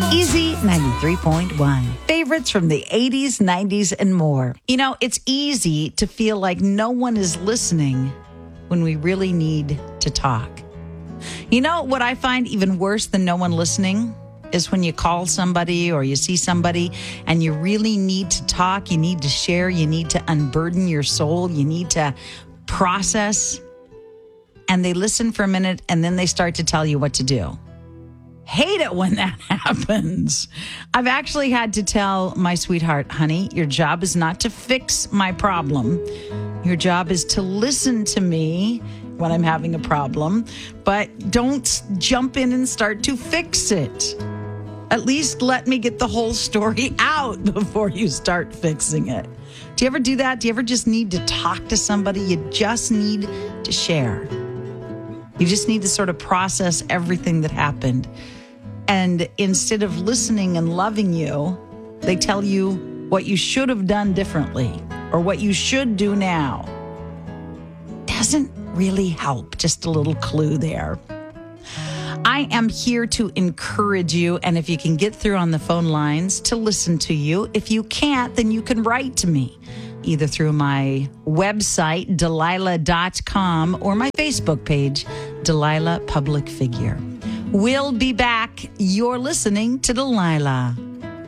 Easy 93.1. Favorites from the 80s, 90s, and more. You know, it's easy to feel like no one is listening when we really need to talk. You know what I find even worse than no one listening is when you call somebody or you see somebody and you really need to talk, you need to share, you need to unburden your soul, you need to process, and they listen for a minute and then they start to tell you what to do. Hate it when that happens. I've actually had to tell my sweetheart, honey, your job is not to fix my problem. Your job is to listen to me when I'm having a problem, but don't jump in and start to fix it. At least let me get the whole story out before you start fixing it. Do you ever do that? Do you ever just need to talk to somebody? You just need to share. You just need to sort of process everything that happened. And instead of listening and loving you, they tell you what you should have done differently or what you should do now. Doesn't really help. Just a little clue there. I am here to encourage you, and if you can get through on the phone lines, to listen to you. If you can't, then you can write to me, either through my website, Delilah.com, or my Facebook page, Delilah Public Figure. We'll be back. You're listening to Delilah.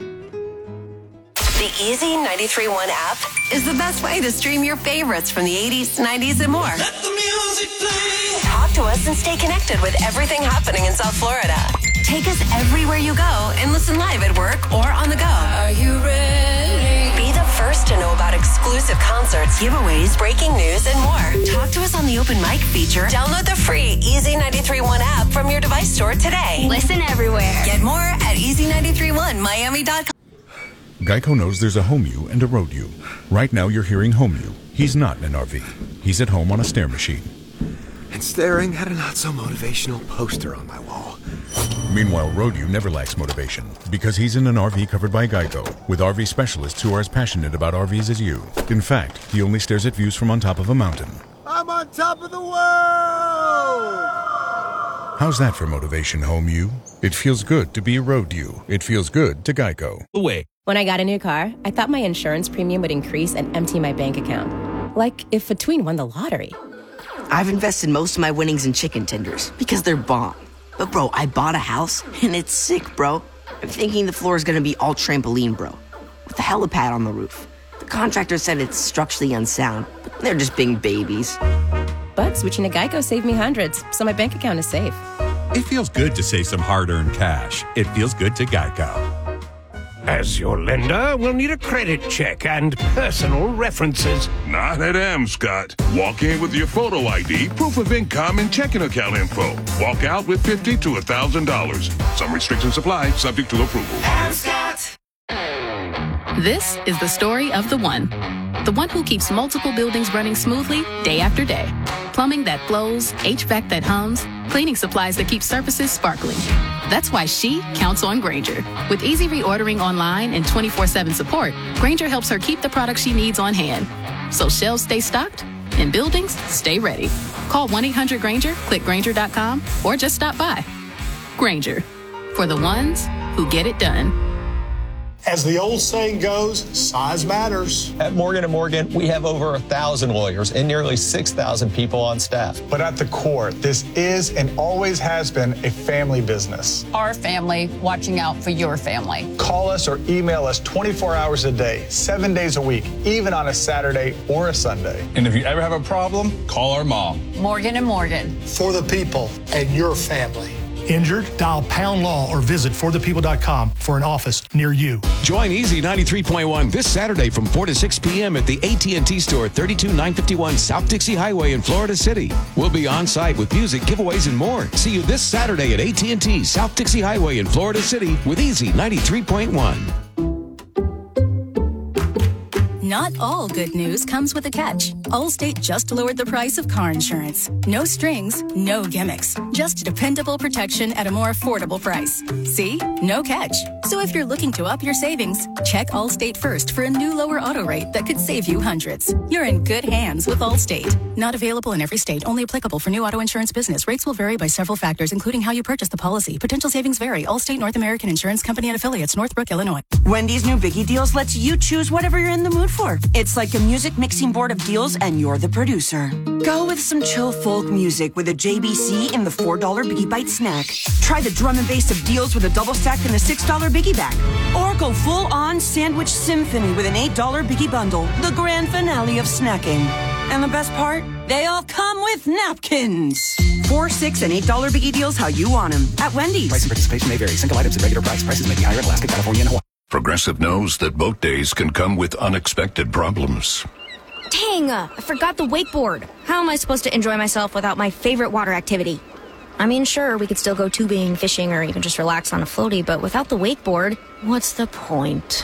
The Easy 93.1 app is the best way to stream your favorites from the 80s, 90s, and more. Let the music play. Talk to us and stay connected with everything happening in South Florida. Take us everywhere you go and listen live at work or on the go. Are you ready? Be the first to know about exclusive concerts, giveaways, breaking news, and more. Talk to us on the open mic feature. Download the free Easy 93.1 app from your device store today. Listen everywhere. Get more at easy931miami.com. Geico knows there's a home you and a road you. Right now you're hearing home you. He's not in an RV. He's at home on a stair machine. And staring at a not-so-motivational poster on my wall. Meanwhile, road you never lacks motivation because he's in an RV covered by Geico with RV specialists who are as passionate about RVs as you. In fact, he only stares at views from on top of a mountain. I'm on top of the world! How's that for motivation, home you? It feels good to be a road you. It feels good to Geico. Away. When I got a new car, I thought my insurance premium would increase and empty my bank account. Like if a tween won the lottery. I've invested most of my winnings in chicken tenders because they're bomb. But bro, I bought a house and it's sick, bro. I'm thinking the floor is gonna be all trampoline, bro. With a helipad on the roof. The contractor said it's structurally unsound, but they're just being babies. But switching to Geico saved me hundreds, so my bank account is safe. It feels good to save some hard-earned cash. It feels good to Geico. As your lender, we'll need a credit check and personal references. Not at Amscott. Walk in with your photo ID, proof of income, and checking account info. Walk out with $50 to $1,000. Some restrictions apply, subject to approval. Amscott. This is the story of the one who keeps multiple buildings running smoothly day after day. Plumbing that flows, HVAC that hums, cleaning supplies that keep surfaces sparkling. That's why she counts on Grainger. With easy reordering online and 24/7 support, Grainger helps her keep the products she needs on hand. So shelves stay stocked and buildings stay ready. Call 1-800-GRAINGER, click Grainger.com, or just stop by. Grainger, for the ones who get it done. As the old saying goes, size matters. At Morgan & Morgan, we have over 1,000 lawyers and nearly 6,000 people on staff. But at the core, this is and always has been a family business. Our family watching out for your family. Call us or email us 24 hours a day, 7 days a week, even on a Saturday or a Sunday. And if you ever have a problem, call our mom. Morgan & Morgan. For the people and your family. Injured? Dial Pound Law or visit forthepeople.com for an office near you. Join Easy 93.1 this Saturday from 4 to 6 p.m. at the AT&T store, 32951 South Dixie Highway in Florida City. We'll be on site with music, giveaways, and more. See you this Saturday at AT&T South Dixie Highway in Florida City with Easy 93.1. Not all good news comes with a catch. Allstate just lowered the price of car insurance. No strings, no gimmicks. Just dependable protection at a more affordable price. See? No catch. So if you're looking to up your savings, check Allstate first for a new lower auto rate that could save you hundreds. You're in good hands with Allstate. Not available in every state. Only applicable for new auto insurance business. Rates will vary by several factors, including how you purchase the policy. Potential savings vary. Allstate North American Insurance Company and affiliates, Northbrook, Illinois. Wendy's new Biggie Deals lets you choose whatever you're in the mood for. It's like a music mixing board of deals, and you're the producer. Go with some chill folk music with a JBC in the $4 Biggie Bite snack. Try the drum and bass of deals with a double stack and a $6 Biggie bag. Or go full-on sandwich symphony with an $8 Biggie bundle, the grand finale of snacking. And the best part? They all come with napkins. $4, $6, and $8 Biggie Deals how you want them at Wendy's. Price and participation may vary. Single items at regular price. Prices may be higher in Alaska, California, and Hawaii. Progressive knows that boat days can come with unexpected problems. Dang, I forgot the wakeboard. How am I supposed to enjoy myself without my favorite water activity? I mean, sure, we could still go tubing, fishing, or even just relax on a floaty, but without the wakeboard, what's the point?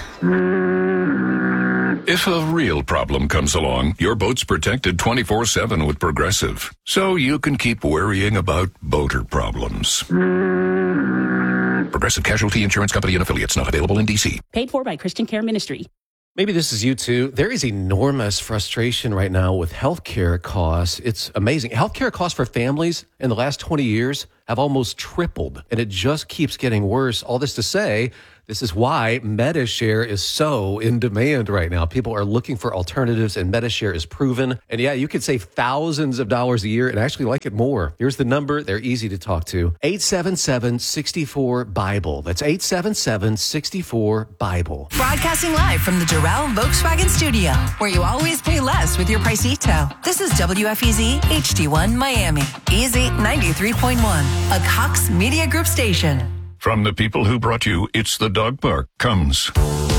If a real problem comes along, your boat's protected 24/7 with Progressive, so you can keep worrying about boater problems. Progressive Casualty Insurance Company and affiliates, not available in D.C. Paid for by Christian Care Ministry. Maybe this is you too. There is enormous frustration right now with healthcare costs. It's amazing. Healthcare costs for families in the last 20 years have almost tripled, and it just keeps getting worse. All this to say, this is why MediShare is so in demand right now. People are looking for alternatives, and MediShare is proven. And yeah, you could save thousands of dollars a year and actually like it more. Here's the number. They're easy to talk to. 877-64-BIBLE. That's 877-64-BIBLE. Broadcasting live from the Doral Volkswagen Studio, where you always pay less with your Pricito. This is WFEZ HD1 Miami. Easy 93.1, a Cox Media Group station. From the people who brought you It's the Dog Park comes